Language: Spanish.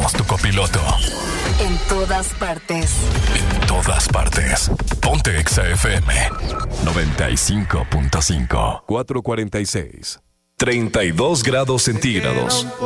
Somos tu copiloto. En todas partes. En todas partes. Ponte Exa FM 95.5. 446. 32 grados centígrados.